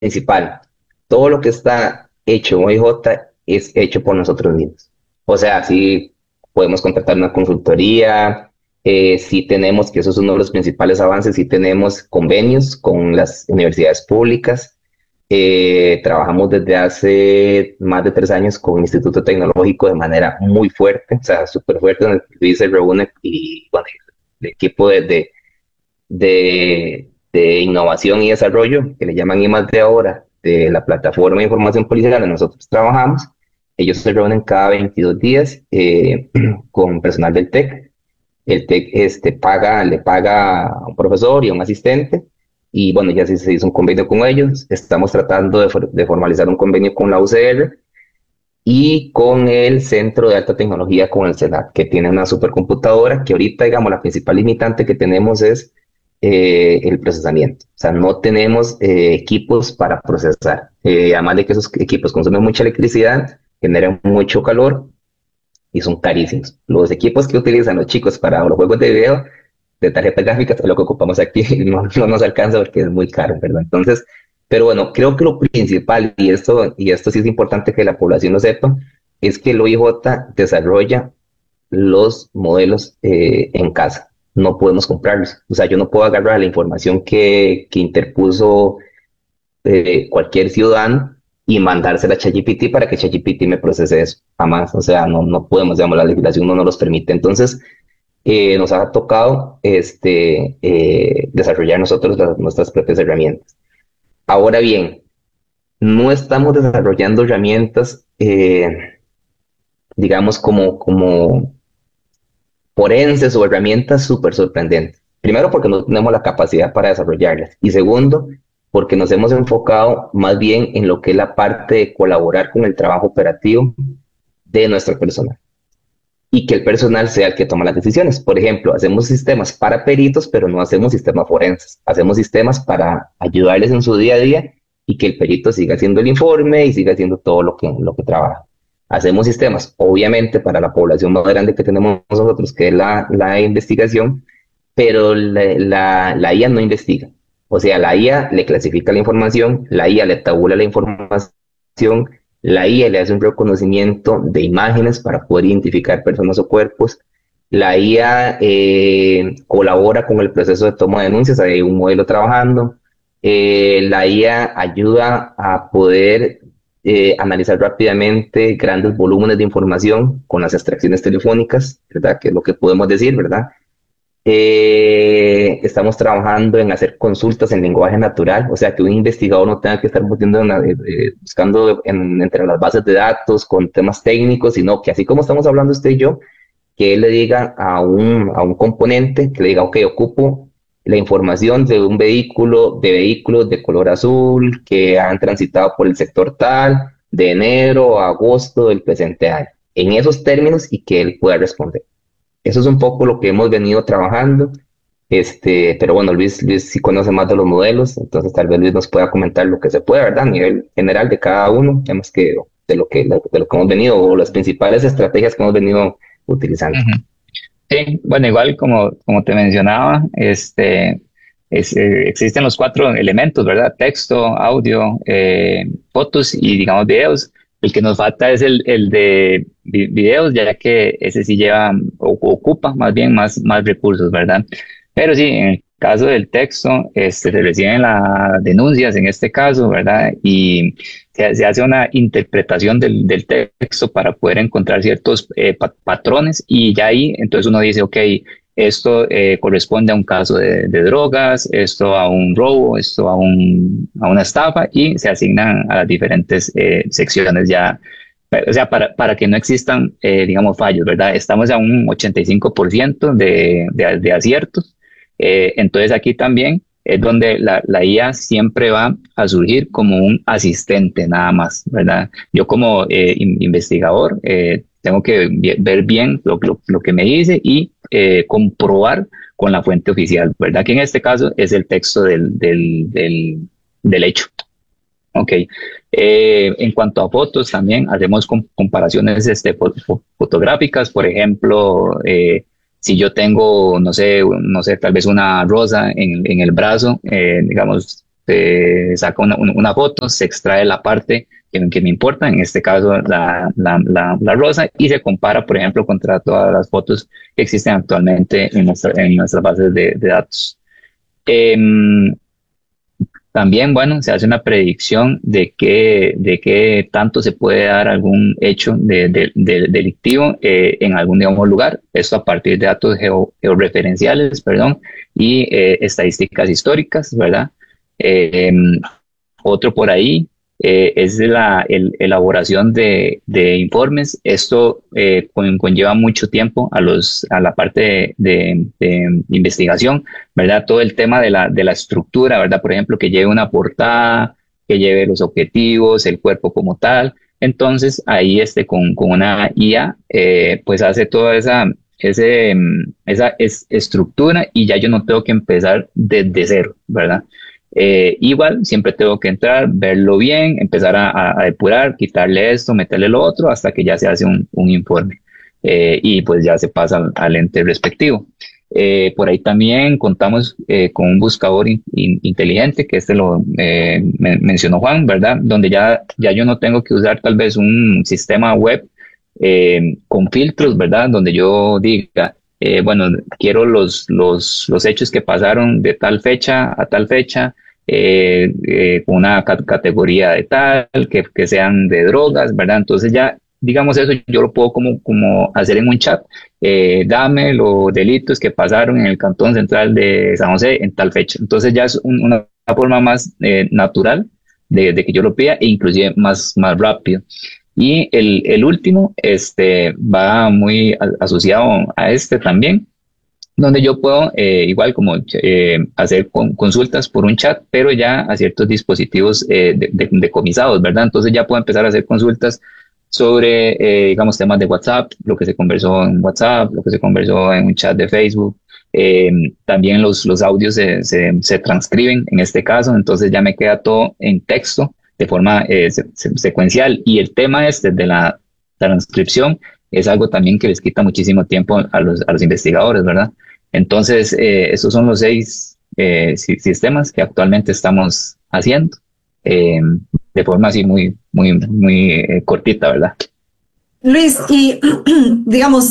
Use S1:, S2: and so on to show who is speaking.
S1: principal. Todo lo que está hecho en OIJ es hecho por nosotros mismos. O sea, sí podemos contratar una consultoría, sí tenemos, que eso es uno de los principales avances, sí tenemos convenios con las universidades públicas. Trabajamos desde hace más de 3 años con el Instituto Tecnológico de manera muy fuerte, o sea, súper fuerte, donde Luis se reúne y bueno, el equipo de innovación y desarrollo, que le llaman I+D ahora, de la plataforma de información policial donde nosotros trabajamos. Ellos se reúnen cada 22 días con personal del TEC. El TEC le paga a un profesor y a un asistente. Y bueno, ya se hizo un convenio con ellos. Estamos tratando de formalizar un convenio con la UCR y con el Centro de Alta Tecnología, con el CELAC, que tiene una supercomputadora que ahorita, digamos, la principal limitante que tenemos es el procesamiento. O sea, no tenemos equipos para procesar. Además de que esos equipos consumen mucha electricidad, generan mucho calor y son carísimos. Los equipos que utilizan los chicos para los juegos de video de tarjetas gráficas es lo que ocupamos aquí, no nos alcanza porque es muy caro, ¿verdad? Entonces, pero bueno, creo que lo principal, y esto sí es importante que la población lo sepa, es que el OIJ desarrolla los modelos en casa. No podemos comprarlos. O sea, yo no puedo agarrar la información que interpuso cualquier ciudadano y mandársela a ChatGPT para que ChatGPT me procese eso. Jamás. O sea, no podemos, digamos, la legislación no nos los permite. Entonces, nos ha tocado desarrollar nosotros nuestras propias herramientas. Ahora bien, no estamos desarrollando herramientas, digamos, como forenses o herramientas súper sorprendentes. Primero, porque no tenemos la capacidad para desarrollarlas. Y segundo, porque nos hemos enfocado más bien en lo que es la parte de colaborar con el trabajo operativo de nuestro personal y que el personal sea el que toma las decisiones. Por ejemplo, hacemos sistemas para peritos, pero no hacemos sistemas forenses. Hacemos sistemas para ayudarles en su día a día y que el perito siga haciendo el informe y siga haciendo todo lo que trabaja. Hacemos sistemas, obviamente, para la población más grande que tenemos nosotros, que es la investigación, pero la IA no investiga. O sea, la IA le clasifica la información, la IA le tabula la información, la IA le hace un reconocimiento de imágenes para poder identificar personas o cuerpos. La IA colabora con el proceso de toma de denuncias, hay un modelo trabajando. La IA ayuda a poder analizar rápidamente grandes volúmenes de información con las extracciones telefónicas, ¿verdad? Que es lo que podemos decir, ¿verdad? Estamos trabajando en hacer consultas en lenguaje natural, o sea, que un investigador no tenga que estar buscando entre las bases de datos con temas técnicos, sino que así como estamos hablando usted y yo, que él le diga a un componente, que le diga, ok, ocupo la información de un vehículo, de vehículos de color azul que han transitado por el sector tal, de enero a agosto del presente año, en esos términos y que él pueda responder. Eso es un poco lo que hemos venido trabajando. Pero bueno, Luis sí conoce más de los modelos, entonces tal vez Luis nos pueda comentar lo que se puede, ¿verdad? A nivel general de cada uno, temas que de lo que hemos venido, o las principales estrategias que hemos venido utilizando.
S2: Ujú. Sí, bueno, igual como te mencionaba, existen los cuatro elementos, ¿verdad? Texto, audio, fotos y, digamos, videos. El que nos falta es el de videos, ya que ese sí lleva o ocupa más bien más recursos, ¿verdad? Pero sí, en el caso del texto, se reciben las denuncias en este caso, ¿verdad? Y se hace una interpretación del texto para poder encontrar ciertos patrones y ya ahí entonces uno dice, ok, esto corresponde a un caso de drogas, esto a un robo, esto a una estafa y se asignan a las diferentes secciones ya. O sea, para que no existan, digamos, fallos, ¿verdad? Estamos a un 85% de aciertos. Entonces aquí también es donde la IA siempre va a surgir como un asistente nada más, ¿verdad? Yo como investigador tengo que ver bien lo que me dice y comprobar con la fuente oficial, ¿verdad? Que en este caso es el texto del hecho. Ok. En cuanto a fotos, también hacemos comparaciones fotográficas. Por ejemplo, si yo tengo, no sé, tal vez una rosa en el brazo, digamos, se saca una foto, se extrae la parte que me importa, en este caso la rosa, y se compara, por ejemplo, contra todas las fotos que existen actualmente en nuestras bases de datos. Em, También, bueno, se hace una predicción de qué tanto se puede dar algún hecho delictivo en algún, digamos, lugar. Esto a partir de datos georreferenciales, perdón, y estadísticas históricas, ¿verdad? Eh, Otro por ahí es elaboración de informes. Esto conlleva mucho tiempo a la parte de investigación, ¿verdad? Todo el tema de la estructura, ¿verdad? Por ejemplo, que lleve una portada, que lleve los objetivos, el cuerpo como tal. Entonces, ahí con una IA, pues hace toda esa estructura y ya yo no tengo que empezar desde cero, ¿verdad? Igual, siempre tengo que entrar, verlo bien, empezar a depurar, quitarle esto, meterle lo otro, hasta que ya se hace un informe. Y pues ya se pasa al ente respectivo. Por ahí también contamos con un buscador inteligente, que este lo mencionó Juan, ¿verdad? Donde ya yo no tengo que usar tal vez un sistema web con filtros, ¿verdad? Donde yo diga, bueno, quiero los hechos que pasaron de tal fecha a tal fecha, con una categoría de tal, que sean de drogas, ¿verdad? Entonces ya, digamos eso, yo lo puedo como hacer en un chat. Dame los delitos que pasaron en el Cantón Central de San José en tal fecha. Entonces ya es una forma más natural de que yo lo pida e inclusive más rápido. Y el último va muy asociado a este también, donde yo puedo, igual como hacer consultas por un chat, pero ya a ciertos dispositivos decomisados, ¿verdad? Entonces ya puedo empezar a hacer consultas sobre, digamos, temas de WhatsApp, lo que se conversó en WhatsApp, lo que se conversó en un chat de Facebook. También los audios se transcriben en este caso, entonces ya me queda todo en texto de forma secuencial. Y el tema de la transcripción es algo también que les quita muchísimo tiempo a los investigadores, ¿verdad? Entonces, estos son los 6 sistemas que actualmente estamos haciendo eh, de forma así muy cortita, ¿verdad?
S3: Luis, y digamos,